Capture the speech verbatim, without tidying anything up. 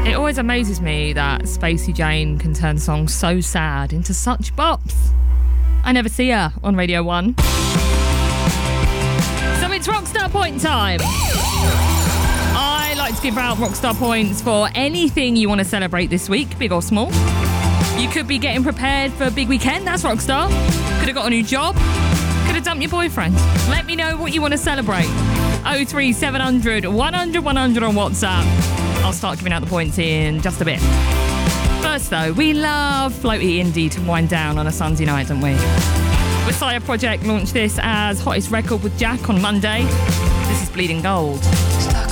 It always amazes me that Spacey Jane can turn songs so sad into such bops. I never see her on Radio one. So it's Rockstar Point time. I like to give out Rockstar Points for anything you want to celebrate this week, big or small. You could be getting prepared for a big weekend, that's Rockstar. Could have got a new job. Could have dumped your boyfriend. Let me know what you want to celebrate. oh three seven hundred, one hundred, one hundred on WhatsApp. I'll start giving out the points in just a bit. First though, we love floaty indie to wind down on a Sunday night, don't we? Messiah Project launched this as hottest record with Jack on Monday. This is Bleeding Gold.